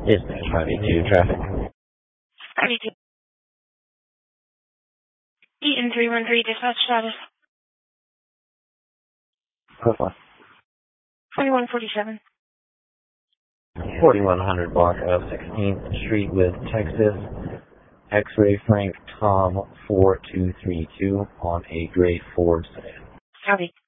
Dispatch 582 traffic. 582. Eaton 313 dispatch status. Profile. 4147. 4100 block of 16th Street with Texas. X-ray Frank Tom 4232 on a gray Ford sedan. Copy.